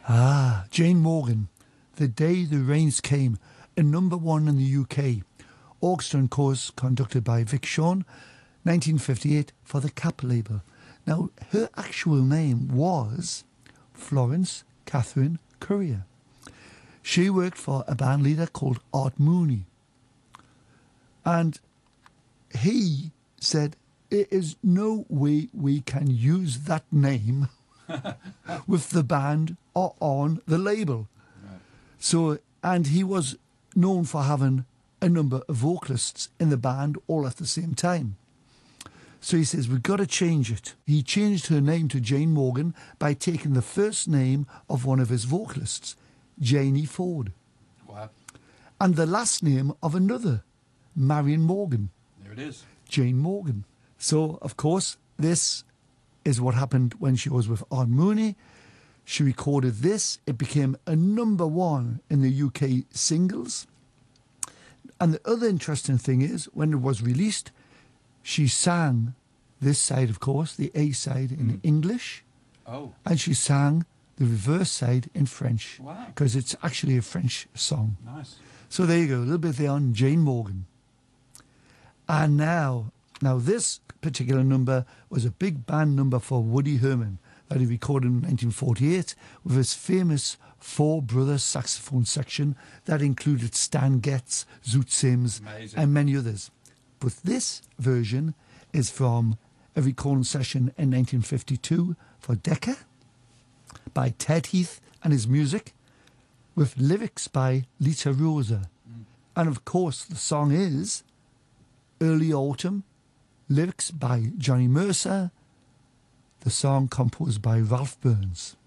Ah, Jane Morgan, The Day the Rains Came, a #1 in the UK. Orchestra and chorus conducted by Vic Shawn, 1958 for the Cap label. Now, her actual name was Florence Catherine Courier. She worked for a band leader called Art Mooney. And he said, there is no way we can use that name with the band or on the label. Right. So, and he was known for having a number of vocalists in the band all at the same time. So he says, we've got to change it. He changed her name to Jane Morgan by taking the first name of one of his vocalists, Janie Ford. Wow. And the last name of another, Marion Morgan. There it is. Jane Morgan. So, of course, this is what happened when she was with Art Mooney. She recorded this. It became a #1 in the UK singles. And the other interesting thing is, when it was released, she sang this side, of course, the A side in English. Oh. And she sang the reverse side in French. Wow. Because it's actually a French song. Nice. So there you go, a little bit there on Jane Morgan. And now this particular number was a big band number for Woody Herman that he recorded in 1948 with his famous four-brother saxophone section that included Stan Getz, Zoot Sims, Amazing. and many others. But this version is from a recording session in 1952 for Decca by Ted Heath and his music, with lyrics by Lita Rosa. And of course, the song is Early Autumn, lyrics by Johnny Mercer, the song composed by Ralph Burns.